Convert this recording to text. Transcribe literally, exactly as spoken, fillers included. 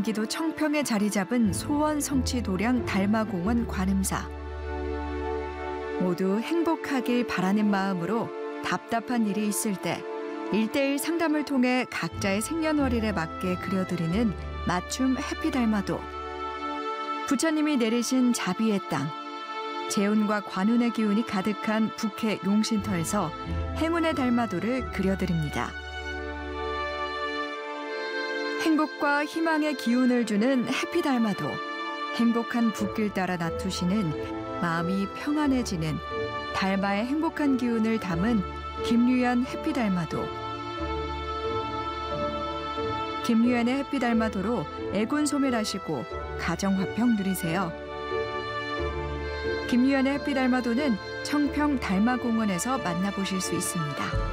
경기도 청평에 자리 잡은 소원 성취 도량 달마공원 관음사. 모두 행복하길 바라는 마음으로 답답한 일이 있을 때 일대일 상담을 통해 각자의 생년월일에 맞게 그려드리는 맞춤 해피달마도. 부처님이 내리신 자비의 땅, 재운과 관운의 기운이 가득한 북해 용신터에서 행운의 달마도를 그려드립니다. 행복과 희망의 기운을 주는 해피달마도. 행복한 붓길 따라 나투시는 마음이 평안해지는 달마의 행복한 기운을 담은 김유연 해피달마도. 김유연의 해피달마도로 애군 소멸하시고 가정화평 누리세요. 김유연의 해피달마도는 청평 달마공원에서 만나보실 수 있습니다.